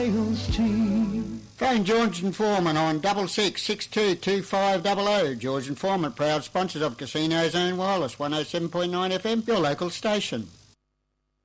sales team. Phone George and Foreman on 66622500. George and Foreman, proud sponsors of Casino Zone Wireless, 107.9 FM, your local station.